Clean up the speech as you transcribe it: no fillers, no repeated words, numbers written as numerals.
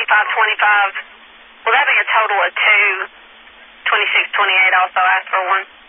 525. We're having a total of 2. 2628 also asked for one.